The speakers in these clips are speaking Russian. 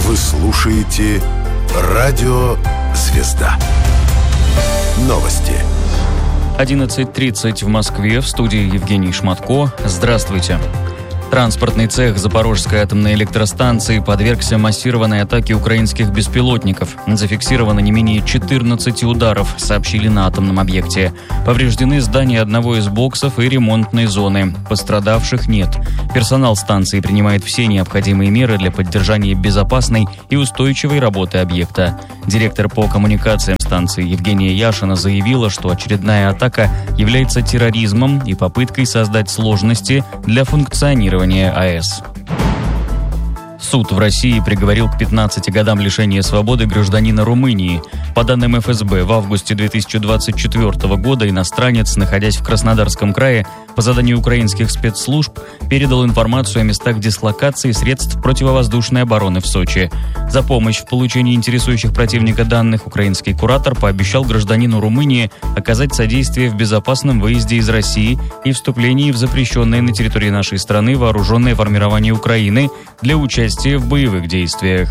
Вы слушаете «Радио Звезда». Новости. 11:30 в Москве, в студии Евгений Шматко. Здравствуйте. Транспортный цех Запорожской атомной электростанции подвергся массированной атаке украинских беспилотников. Зафиксировано не менее 14 ударов, сообщили на атомном объекте. Повреждены здания одного из боксов и ремонтной зоны. Пострадавших нет. Персонал станции принимает все необходимые меры для поддержания безопасной и устойчивой работы объекта. Директор по коммуникациям станции Евгения Яшина заявила, что очередная атака является терроризмом и попыткой создать сложности для функционирования АЭС. Суд в России приговорил к 15 годам лишения свободы гражданина Румынии. По данным ФСБ, в августе 2024 года иностранец, находясь в Краснодарском крае, по заданию украинских спецслужб передал информацию о местах дислокации средств противовоздушной обороны в Сочи. За помощь в получении интересующих противника данных украинский куратор пообещал гражданину Румынии оказать содействие в безопасном выезде из России и вступлении в запрещенное на территории нашей страны вооруженное формирование Украины для участия в боевых действиях.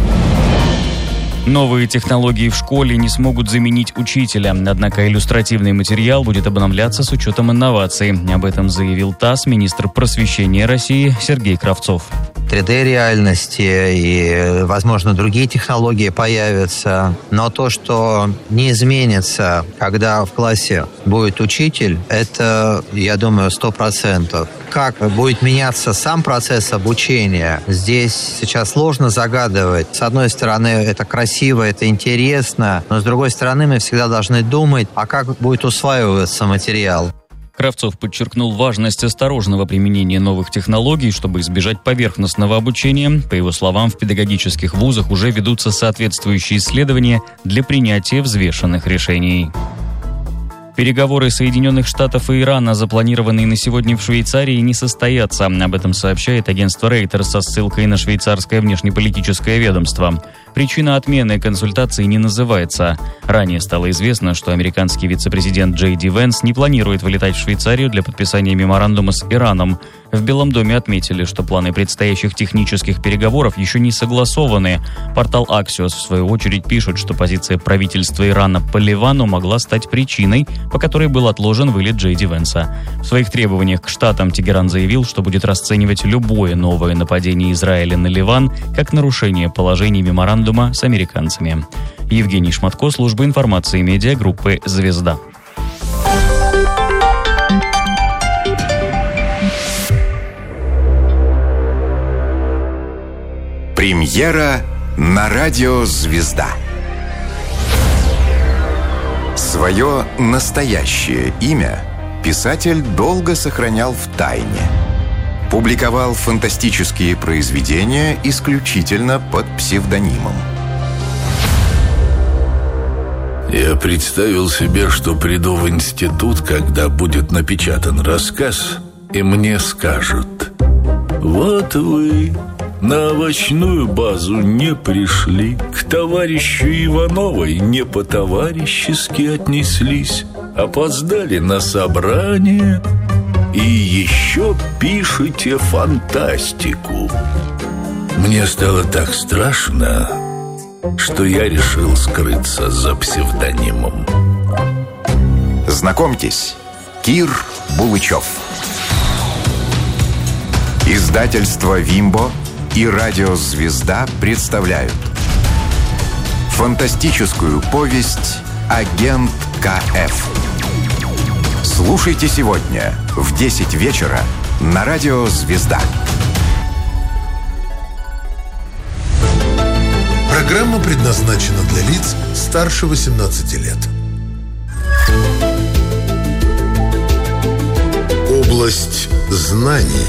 Новые технологии в школе не смогут заменить учителя, однако иллюстративный материал будет обновляться с учетом инноваций. Об этом заявил ТАСС министр просвещения России Сергей Кравцов. 3D-реальности и, возможно, другие технологии появятся. Но то, что не изменится, когда в классе будет учитель, это, я думаю, 100%. Как будет меняться сам процесс обучения, здесь сейчас сложно загадывать. С одной стороны, это красиво, это интересно, но с другой стороны, мы всегда должны думать, а как будет усваиваться материал. Кравцов подчеркнул важность осторожного применения новых технологий, чтобы избежать поверхностного обучения. По его словам, в педагогических вузах уже ведутся соответствующие исследования для принятия взвешенных решений. Переговоры Соединенных Штатов и Ирана, запланированные на сегодня в Швейцарии, не состоятся. Об этом сообщает агентство Reuters со ссылкой на швейцарское внешнеполитическое ведомство. Причина отмены консультаций не называется. Ранее стало известно, что американский вице-президент Джей Ди Венс не планирует вылетать в Швейцарию для подписания меморандума с Ираном. В Белом доме отметили, что планы предстоящих технических переговоров еще не согласованы. Портал Axios, в свою очередь, пишет, что позиция правительства Ирана по Ливану могла стать причиной, по которой был отложен вылет Джей Ди Венса. В своих требованиях к штатам Тегеран заявил, что будет расценивать любое новое нападение Израиля на Ливан как нарушение положений меморандума с американцами. Евгений Шматко, служба информации медиагруппы «Звезда». Премьера на радио «Звезда». Свое настоящее имя писатель долго сохранял в тайне. Публиковал фантастические произведения исключительно под псевдонимом. Я представил себе, что приду в институт, когда будет напечатан рассказ, и мне скажут: «Вот вы на овощную базу не пришли, к товарищу Ивановой не по-товарищески отнеслись, опоздали на собрание и еще пишете фантастику». Мне стало так страшно, что я решил скрыться за псевдонимом. Знакомьтесь, Кир Булычев. Издательство «Вимбо» и радио «Звезда» представляют фантастическую повесть «Агент К.Ф». Слушайте сегодня в 10 вечера на радио «Звезда». Программа предназначена для лиц старше 18 лет. Область знаний.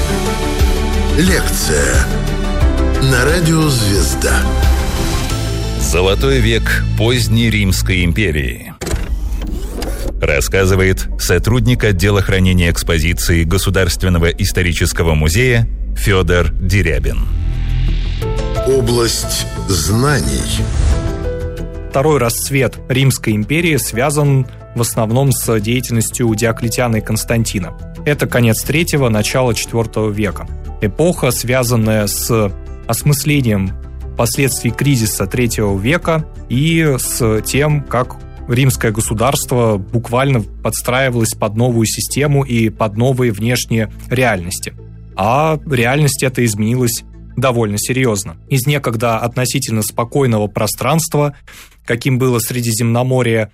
Лекция на радио «Звезда». Золотой век поздней Римской империи. Рассказывает сотрудник отдела хранения экспозиции Государственного исторического музея Федор Дерябин. Область знаний. Второй расцвет Римской империи связан в основном с деятельностью Диоклетиана и Константина. Это конец III – начало IV века. Эпоха, связанная с осмыслением последствий кризиса III века и с тем, как римское государство буквально подстраивалось под новую систему и под новые внешние реальности. А реальность эта изменилась довольно серьезно. Из некогда относительно спокойного пространства, каким было Средиземноморье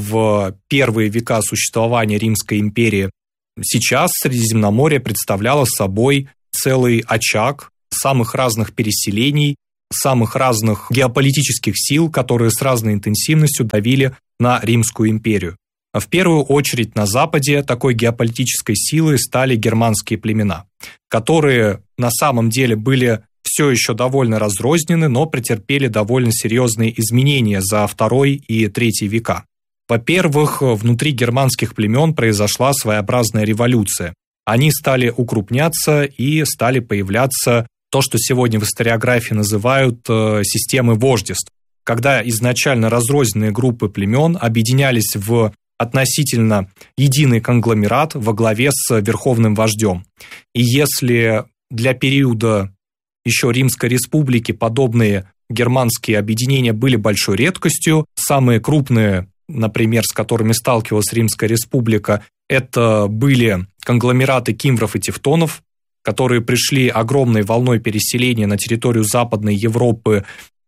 в первые века существования Римской империи, сейчас Средиземноморье представляло собой целый очаг самых разных переселений, самых разных геополитических сил, которые с разной интенсивностью давили на Римскую империю. В первую очередь на Западе такой геополитической силой стали германские племена, которые на самом деле были все еще довольно разрознены, но претерпели довольно серьезные изменения за II и III века. Во-первых, внутри германских племен произошла своеобразная революция. Они стали укрупняться и стали появляться то, что сегодня в историографии называют системы вождеств, когда изначально разрозненные группы племен объединялись в относительно единый конгломерат во главе с верховным вождем. И если для периода еще Римской республики подобные германские объединения были большой редкостью, самые крупные, например, с которыми сталкивалась Римская республика, это были конгломераты кимвров и тевтонов, которые пришли огромной волной переселения на территорию Западной Европы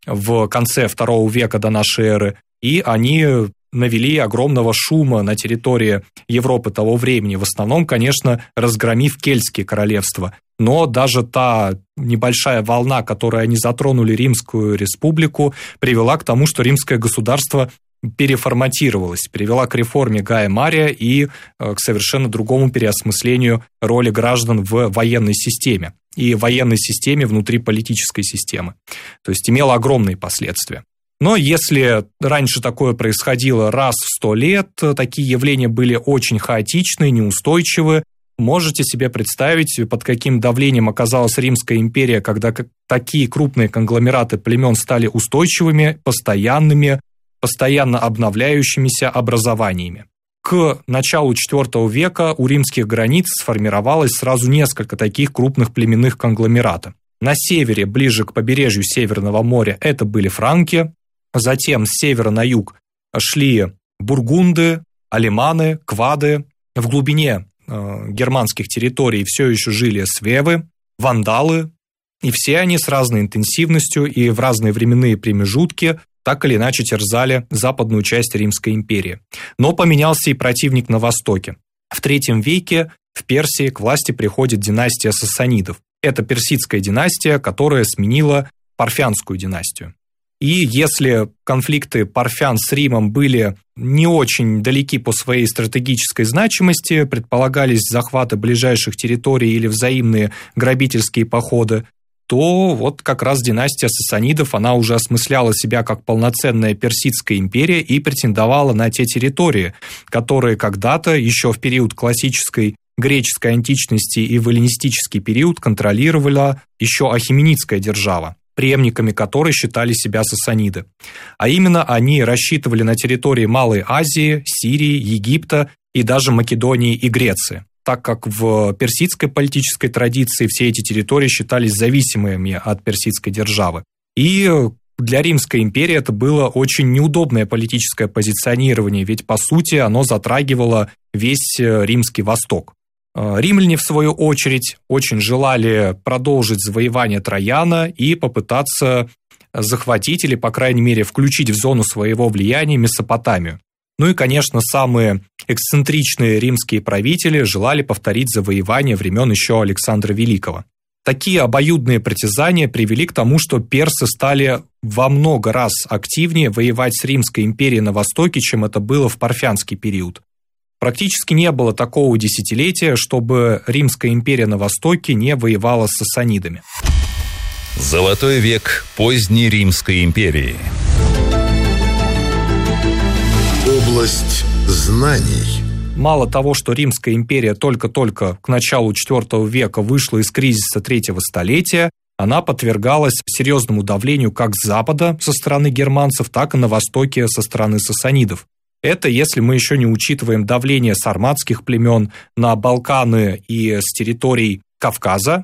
в конце II века до нашей эры, и они навели огромного шума на территории Европы того времени, в основном, конечно, разгромив кельтские королевства. Но даже та небольшая волна, которой они затронули Римскую республику, привела к тому, что римское государство переформатировалось, привела к реформе Гая Мария и к совершенно другому переосмыслению роли граждан в военной системе и военной системе внутри политической системы. То есть имело огромные последствия. Но если раньше такое происходило раз в 100 лет, такие явления были очень хаотичны, неустойчивы, можете себе представить, под каким давлением оказалась Римская империя, когда такие крупные конгломераты племен стали устойчивыми, постоянными, постоянно обновляющимися образованиями. К началу IV века у римских границ сформировалось сразу несколько таких крупных племенных конгломератов. На севере, ближе к побережью Северного моря, это были франки, затем с севера на юг шли бургунды, алеманы, квады. В глубине германских территорий все еще жили свевы, вандалы, и все они с разной интенсивностью и в разные временные промежутки так или иначе терзали западную часть Римской империи. Но поменялся и противник на востоке. В III веке в Персии к власти приходит династия сасанидов. Это персидская династия, которая сменила парфянскую династию. И если конфликты парфян с Римом были не очень далеки по своей стратегической значимости, предполагались захваты ближайших территорий или взаимные грабительские походы, то вот как раз династия сасанидов, она уже осмысляла себя как полноценная персидская империя и претендовала на те территории, которые когда-то, еще в период классической греческой античности и в эллинистический период, контролировала еще ахеменидская держава, преемниками которой считали себя сасаниды. А именно они рассчитывали на территории Малой Азии, Сирии, Египта и даже Македонии и Греции, так как в персидской политической традиции все эти территории считались зависимыми от персидской державы. И для Римской империи это было очень неудобное политическое позиционирование, ведь по сути оно затрагивало весь Римский Восток. Римляне, в свою очередь, очень желали продолжить завоевание Трояна и попытаться захватить или, по крайней мере, включить в зону своего влияния Месопотамию. Ну и, конечно, самые эксцентричные римские правители желали повторить завоевание времен еще Александра Великого. Такие обоюдные притязания привели к тому, что персы стали во много раз активнее воевать с Римской империей на Востоке, чем это было в парфянский период. Практически не было такого десятилетия, чтобы Римская империя на Востоке не воевала с сасанидами. Золотой век поздней Римской империи. Область знаний. Мало того, что Римская империя только-только к началу IV века вышла из кризиса третьего столетия, она подвергалась серьезному давлению как с запада со стороны германцев, так и на востоке со стороны сасанидов. Это если мы еще не учитываем давление сарматских племен на Балканы и с территорий Кавказа,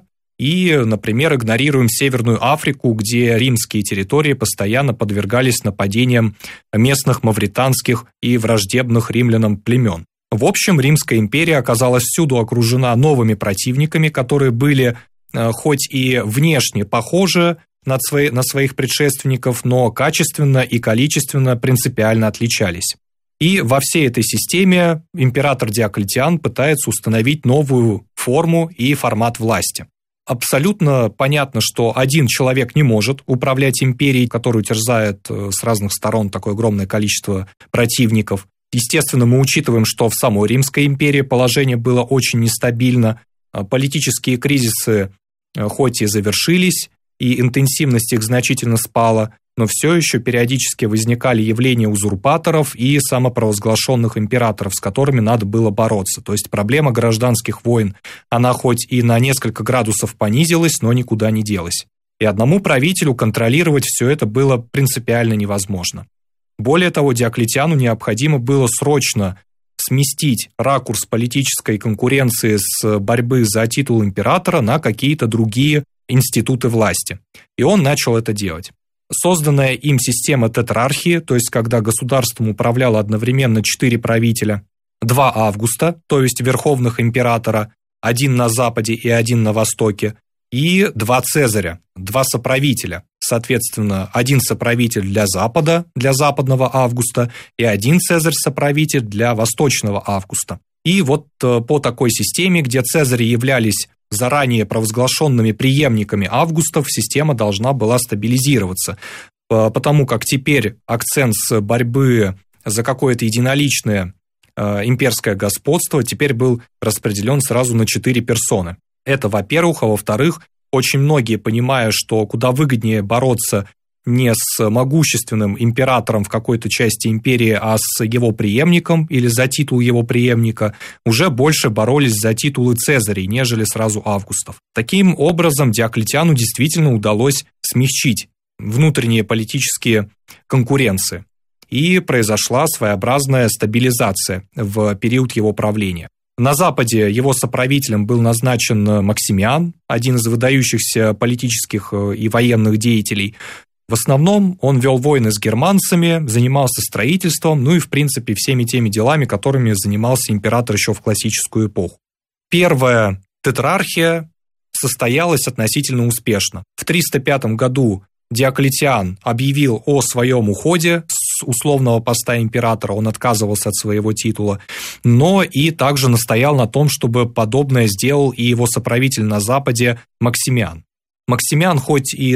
И, например, игнорируем Северную Африку, где римские территории постоянно подвергались нападениям местных мавританских и враждебных римлянам племен. В общем, Римская империя оказалась всюду окружена новыми противниками, которые были хоть и внешне похожи на своих предшественников, но качественно и количественно принципиально отличались. И во всей этой системе император Диоклетиан пытается установить новую форму и формат власти. Абсолютно понятно, что один человек не может управлять империей, которую терзает с разных сторон такое огромное количество противников. Естественно, мы учитываем, что в самой Римской империи положение было очень нестабильно. Политические кризисы хоть и завершились, и интенсивность их значительно спала, но все еще периодически возникали явления узурпаторов и самопровозглашенных императоров, с которыми надо было бороться. То есть проблема гражданских войн, она хоть и на несколько градусов понизилась, но никуда не делась. И одному правителю контролировать все это было принципиально невозможно. Более того, Диоклетиану необходимо было срочно сместить ракурс политической конкуренции с борьбы за титул императора на какие-то другие институты власти. И он начал это делать. Созданная им система тетрархии, то есть когда государством управляло одновременно 4 правителя, 2 Августа, то есть верховных императора, 1 на западе и 1 на востоке, и 2 Цезаря, 2 соправителя. Соответственно, 1 соправитель для Запада, для западного Августа, и 1 Цезарь-соправитель для восточного Августа. И вот по такой системе, где Цезари являлись заранее провозглашенными преемниками Августов, система должна была стабилизироваться, потому как теперь акцент с борьбы за какое-то единоличное имперское господство теперь был распределен сразу на 4 персоны. Это, во-первых, а во-вторых, очень многие, понимая, что куда выгоднее бороться не с могущественным императором в какой-то части империи, а с его преемником или за титул его преемника, уже больше боролись за титулы Цезарей, нежели сразу Августов. Таким образом, Диоклетиану действительно удалось смягчить внутренние политические конкуренции, и произошла своеобразная стабилизация в период его правления. На Западе его соправителем был назначен Максимиан, один из выдающихся политических и военных деятелей. В основном он вел войны с германцами, занимался строительством, ну и, в принципе, всеми теми делами, которыми занимался император еще в классическую эпоху. Первая тетрархия состоялась относительно успешно. В 305 году Диоклетиан объявил о своем уходе с условного поста императора, он отказывался от своего титула, но и также настоял на том, чтобы подобное сделал и его соправитель на Западе Максимиан. Максимиан хоть и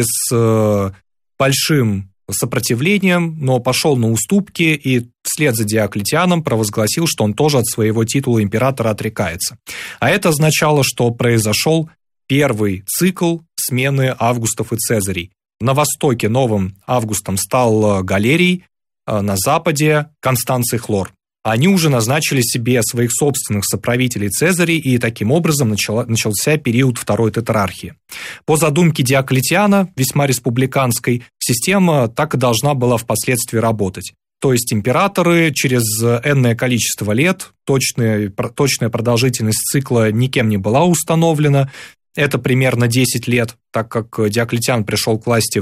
с большим сопротивлением, но пошел на уступки и вслед за Диоклетианом провозгласил, что он тоже от своего титула императора отрекается. А это означало, что произошел первый цикл смены Августов и Цезарей. На востоке новым Августом стал Галерий, на западе Констанций Хлор. Они уже назначили себе своих собственных соправителей Цезарей, и таким образом начался период второй тетрархии. По задумке Диоклетиана, весьма республиканской, система так и должна была впоследствии работать. То есть императоры через энное количество лет, точная продолжительность цикла никем не была установлена, это примерно 10 лет, так как Диоклетиан пришел к власти в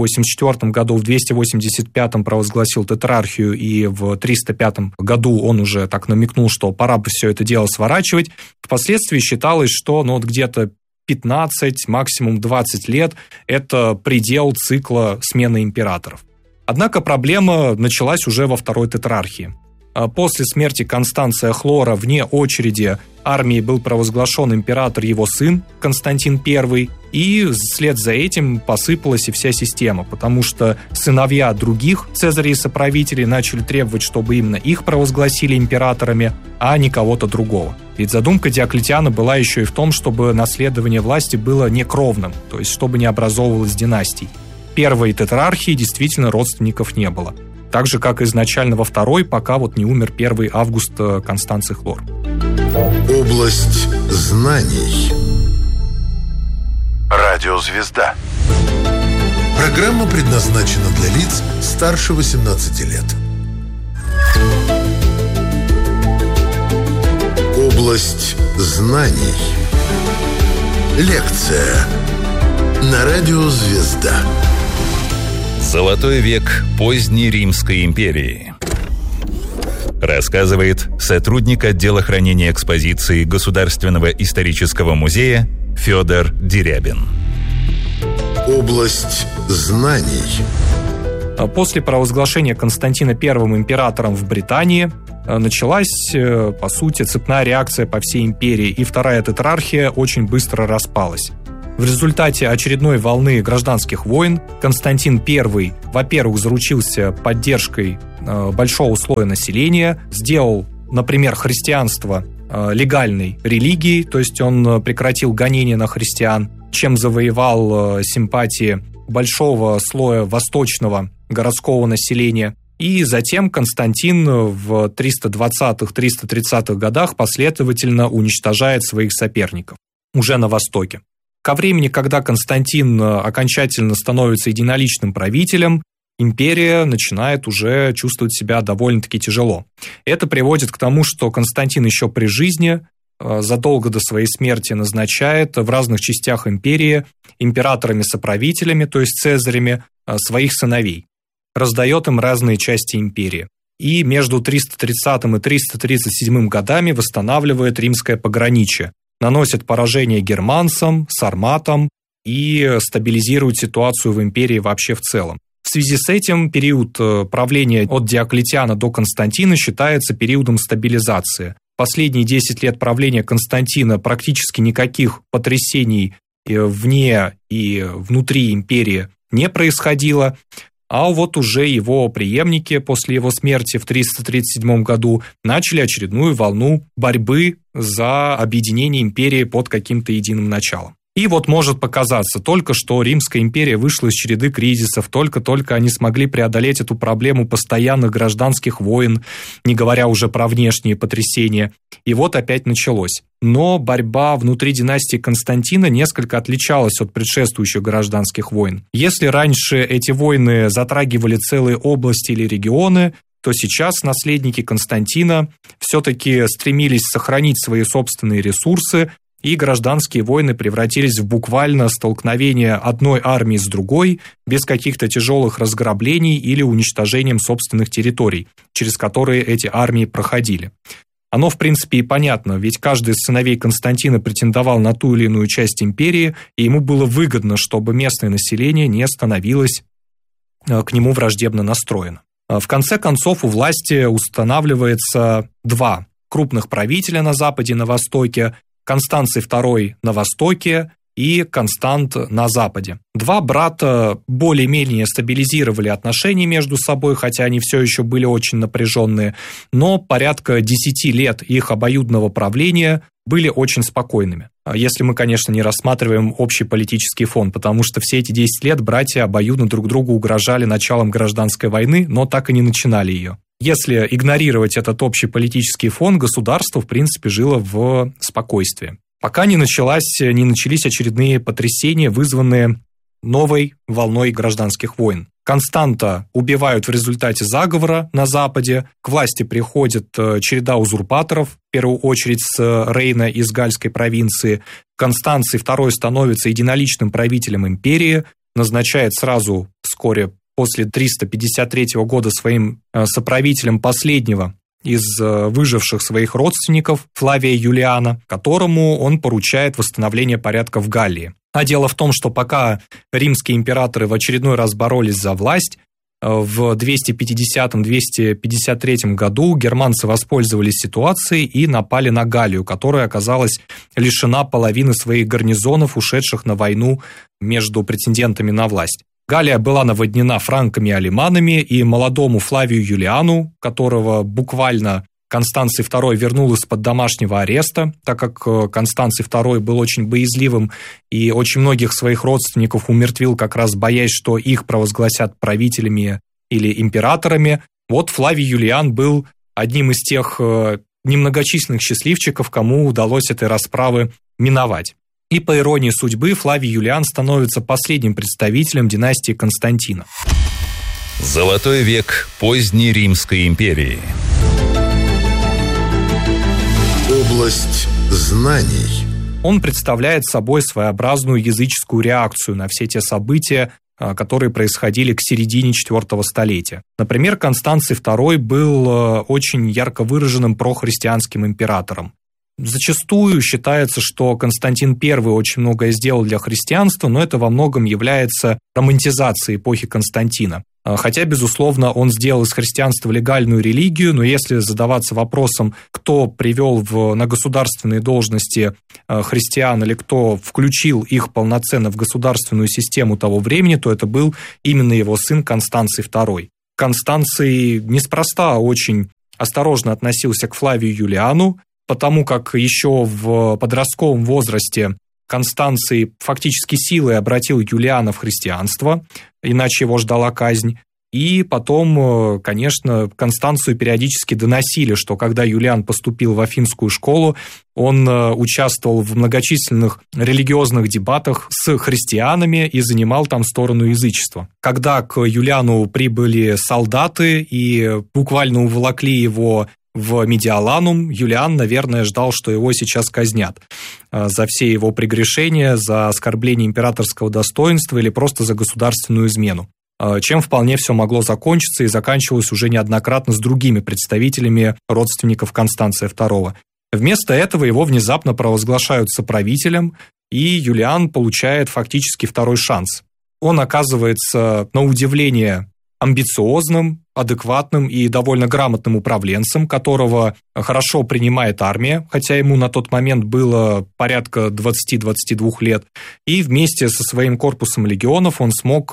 284 году, в 285 провозгласил тетрархию, и в 305 году он уже так намекнул, что пора бы все это дело сворачивать. Впоследствии считалось, что где-то 15, максимум 20 лет – это предел цикла смены императоров. Однако проблема началась уже во второй тетрархии. После смерти Констанция Хлора вне очереди армии был провозглашен император его сын Константин I, и вслед за этим посыпалась и вся система, потому что сыновья других цезарей-соправителей начали требовать, чтобы именно их провозгласили императорами, а не кого-то другого. Ведь задумка Диоклетиана была еще и в том, чтобы наследование власти было некровным, то есть чтобы не образовывалось династий. Первой тетрархии действительно родственников не было. Так же, как изначально во второй, пока не умер первый Август Констанций Хлор. Область знаний. Радиозвезда. Программа предназначена для лиц старше 18 лет. Область знаний. Лекция на радио «Звезда». Золотой век поздней Римской империи. Рассказывает сотрудник отдела хранения экспозиции Государственного исторического музея Федор Дерябин. Область знаний. После провозглашения Константина I императором в Британии началась, по сути, цепная реакция по всей империи, и вторая тетрархия очень быстро распалась. В результате очередной волны гражданских войн Константин I, во-первых, заручился поддержкой большого слоя населения, сделал, например, христианство легальной религией, то есть он прекратил гонения на христиан, чем завоевал симпатии большого слоя восточного городского населения. И затем Константин в 320-330-х годах последовательно уничтожает своих соперников уже на Востоке. Ко времени, когда Константин окончательно становится единоличным правителем, империя начинает уже чувствовать себя довольно-таки тяжело. Это приводит к тому, что Константин еще при жизни, задолго до своей смерти, назначает в разных частях империи императорами-соправителями, то есть цезарями, своих сыновей. Раздает им разные части империи. И между 330 и 337 годами восстанавливает римское пограничье, наносит поражение германцам, сарматам и стабилизирует ситуацию в империи вообще в целом. В связи с этим период правления от Диоклетиана до Константина считается периодом стабилизации. Последние 10 лет правления Константина практически никаких потрясений вне и внутри империи не происходило, а вот уже его преемники после его смерти в 337 году начали очередную волну борьбы за объединение империи под каким-то единым началом. И вот может показаться только, что Римская империя вышла из череды кризисов, только-только они смогли преодолеть эту проблему постоянных гражданских войн, не говоря уже про внешние потрясения. И вот опять началось. Но борьба внутри династии Константина несколько отличалась от предшествующих гражданских войн. Если раньше эти войны затрагивали целые области или регионы, то сейчас наследники Константина все-таки стремились сохранить свои собственные ресурсы, и гражданские войны превратились в буквально столкновение одной армии с другой, без каких-то тяжелых разграблений или уничтожением собственных территорий, через которые эти армии проходили. Оно, в принципе, и понятно, ведь каждый из сыновей Константина претендовал на ту или иную часть империи, и ему было выгодно, чтобы местное население не становилось к нему враждебно настроено. В конце концов, у власти устанавливается два крупных правителя на Западе и на Востоке: Констанций II на Востоке и Констант на Западе. Два брата более-менее стабилизировали отношения между собой, хотя они все еще были очень напряженные, но порядка 10 лет их обоюдного правления были очень спокойными. Если мы, конечно, не рассматриваем общий политический фон, потому что все эти 10 лет братья обоюдно друг другу угрожали началом гражданской войны, но так и не начинали ее. Если игнорировать этот общий политический фон, государство, в принципе, жило в спокойствии. Пока не начались очередные потрясения, вызванные новой волной гражданских войн. Константа убивают в результате заговора на Западе, к власти приходит череда узурпаторов, в первую очередь с Рейна из Гальской провинции. Констанций II становится единоличным правителем империи, назначает сразу вскоре после 353 года своим соправителем последнего из выживших своих родственников Флавия Юлиана, которому он поручает восстановление порядка в Галлии. А дело в том, что пока римские императоры в очередной раз боролись за власть, в 250-253 году германцы воспользовались ситуацией и напали на Галлию, которая оказалась лишена половины своих гарнизонов, ушедших на войну между претендентами на власть. Галлия была наводнена франками и алеманами, и молодому Флавию Юлиану, которого буквально Констанций II вернул из-под домашнего ареста, так как Констанций II был очень боязливым и очень многих своих родственников умертвил, как раз боясь, что их провозгласят правителями или императорами. Вот Флавий Юлиан был одним из тех немногочисленных счастливчиков, кому удалось этой расправы миновать. И по иронии судьбы Флавий Юлиан становится последним представителем династии Константина. Золотой век поздней Римской империи. Область знаний. Он представляет собой своеобразную языческую реакцию на все те события, которые происходили к середине IV столетия. Например, Констанций II был очень ярко выраженным прохристианским императором. Зачастую считается, что Константин I очень многое сделал для христианства, но это во многом является романтизацией эпохи Константина. Хотя, безусловно, он сделал из христианства легальную религию, но если задаваться вопросом, кто привел на государственные должности христиан или кто включил их полноценно в государственную систему того времени, то это был именно его сын Констанций II. Констанций неспроста очень осторожно относился к Флавию Юлиану, потому как еще в подростковом возрасте Констанций фактически силой обратил Юлиана в христианство, иначе его ждала казнь. И потом, конечно, Констанцию периодически доносили, что когда Юлиан поступил в Афинскую школу, он участвовал в многочисленных религиозных дебатах с христианами и занимал там сторону язычества. Когда к Юлиану прибыли солдаты и буквально уволокли его в Медиаланум, Юлиан, наверное, ждал, что его сейчас казнят за все его прегрешения, за оскорбление императорского достоинства или просто за государственную измену, чем вполне все могло закончиться и заканчивалось уже неоднократно с другими представителями родственников Констанция II. Вместо этого его внезапно провозглашают соправителем, и Юлиан получает фактически второй шанс. Он оказывается, на удивление, амбициозным, адекватным и довольно грамотным управленцем, которого хорошо принимает армия, хотя ему на тот момент было порядка 20-22 лет, и вместе со своим корпусом легионов он смог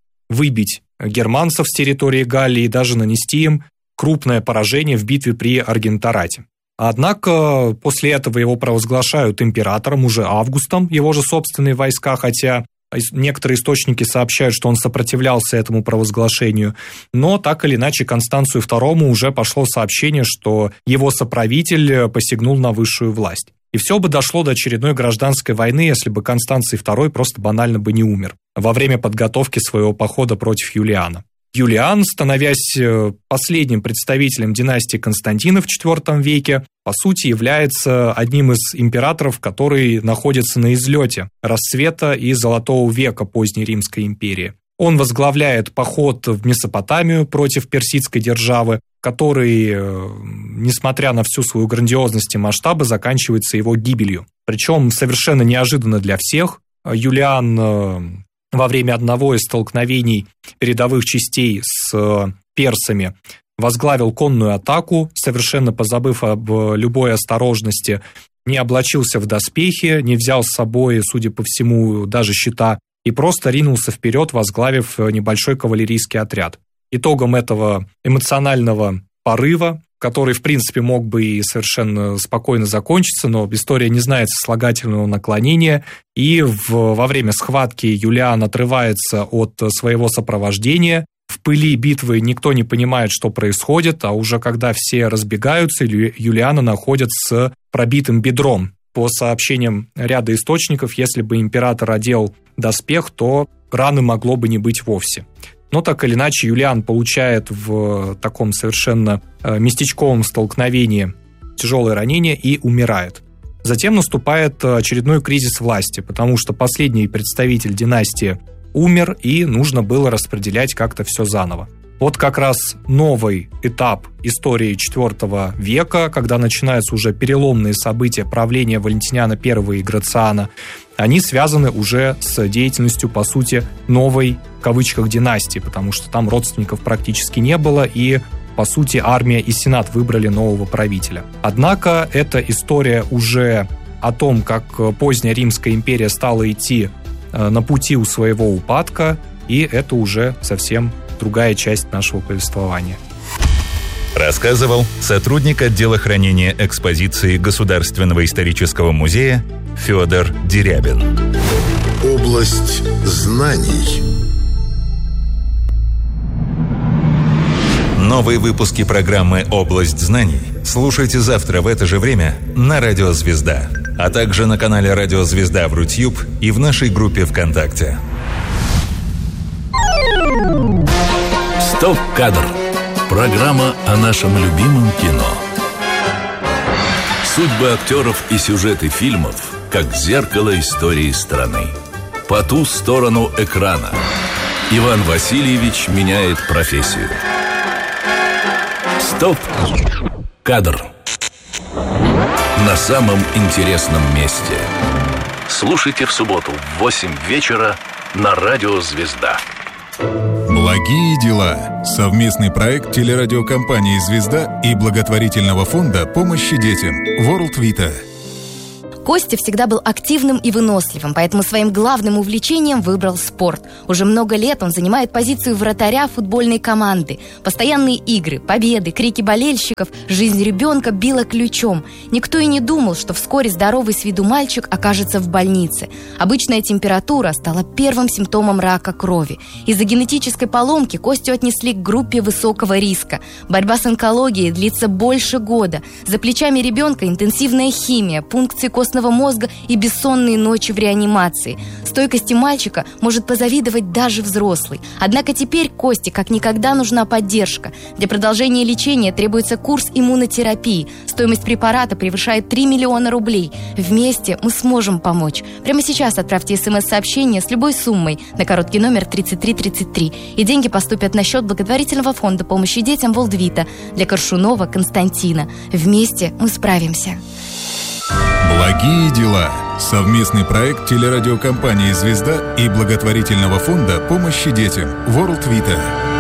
выбить германцев с территории Галлии и даже нанести им крупное поражение в битве при Аргентарате. Однако после этого его провозглашают императором уже Августом, его же собственные войска, хотя некоторые источники сообщают, что он сопротивлялся этому провозглашению, но так или иначе Констанцию II уже пошло сообщение, что его соправитель посягнул на высшую власть. И все бы дошло до очередной гражданской войны, если бы Констанций II просто банально бы не умер во время подготовки своего похода против Юлиана. Юлиан, становясь последним представителем династии Константина в IV веке, по сути является одним из императоров, который находится на излете расцвета и золотого века поздней Римской империи. Он возглавляет поход в Месопотамию против персидской державы, который, несмотря на всю свою грандиозность и масштабы, заканчивается его гибелью. Причем совершенно неожиданно для всех. Юлиан во время одного из столкновений передовых частей с персами возглавил конную атаку, совершенно позабыв об любой осторожности, не облачился в доспехи, не взял с собой, судя по всему, даже щита, и просто ринулся вперед, возглавив небольшой кавалерийский отряд. Итогом этого эмоционального порыва, который, в принципе, мог бы и совершенно спокойно закончиться, но история не знает сослагательного наклонения, и во время схватки Юлиан отрывается от своего сопровождения. В пыли битвы никто не понимает, что происходит, а уже когда все разбегаются, Юлиана находят с пробитым бедром. По сообщениям ряда источников, если бы император одел доспех, то раны могло бы не быть вовсе. Но так или иначе Юлиан получает в таком совершенно местечковом столкновении тяжелое ранение и умирает. Затем наступает очередной кризис власти, потому что последний представитель династии умер, и нужно было распределять как-то все заново. Вот как раз новый этап истории IV века, когда начинаются уже переломные события правления Валентиниана I и Грациана, они связаны уже с деятельностью, по сути, новой, в кавычках, династии, потому что там родственников практически не было, и, по сути, армия и сенат выбрали нового правителя. Однако эта история уже о том, как поздняя Римская империя стала идти на пути у своего упадка, и это уже совсем другая часть нашего повествования. Рассказывал сотрудник отдела хранения экспозиции Государственного исторического музея Федор Дерябин. Область знаний. Новые выпуски программы «Область знаний» слушайте завтра в это же время на Радио Звезда, а также на канале Радио Звезда в Рутьюб и в нашей группе ВКонтакте. «Стоп-кадр». Программа о нашем любимом кино. Судьбы актеров и сюжеты фильмов как зеркало истории страны. По ту сторону экрана Иван Васильевич меняет профессию. Стоп! Кадр. На самом интересном месте. Слушайте в субботу в 8 вечера на Радио «Звезда». Благие дела. Совместный проект телерадиокомпании «Звезда» и благотворительного фонда помощи детям World Vita. Костя всегда был активным и выносливым, поэтому своим главным увлечением выбрал спорт. Уже много лет он занимает позицию вратаря футбольной команды. Постоянные игры, победы, крики болельщиков, жизнь ребенка била ключом. Никто и не думал, что вскоре здоровый с виду мальчик окажется в больнице. Обычная температура стала первым симптомом рака крови. Из-за генетической поломки Костю отнесли к группе высокого риска. Борьба с онкологией длится больше года. За плечами ребенка интенсивная химия, пункции костного мозга и бессонные ночи в реанимации. Стойкости мальчика может позавидовать даже взрослый. Однако теперь Косте как никогда нужна поддержка. Для продолжения лечения требуется курс иммунотерапии. Стоимость препарата превышает 3 миллиона рублей. Вместе мы сможем помочь. Прямо сейчас отправьте смс-сообщение с любой суммой на короткий номер 3333. И деньги поступят на счет благотворительного фонда помощи детям World Vita для Коршунова Константина. Вместе мы справимся. Благие дела. Совместный проект телерадиокомпании «Звезда» и благотворительного фонда помощи детям World Vita.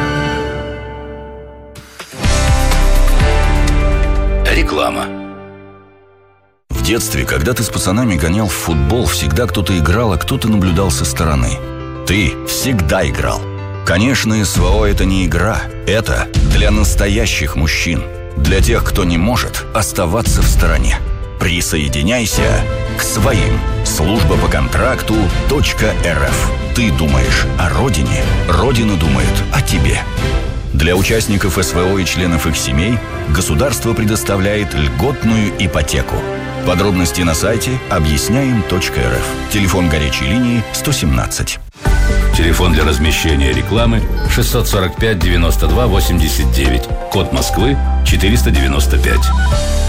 Реклама. В детстве, когда ты с пацанами гонял в футбол, всегда кто-то играл, а кто-то наблюдал со стороны. Ты всегда играл. Конечно, СВО – это не игра. Это для настоящих мужчин. Для тех, кто не может оставаться в стороне. Присоединяйся к своим. Служба по контракту .рф. Ты думаешь о родине, родина думает о тебе. Для участников СВО и членов их семей государство предоставляет льготную ипотеку. Подробности на сайте объясняем.рф. Телефон горячей линии 117. Телефон для размещения рекламы 645 92 89. Код Москвы 495.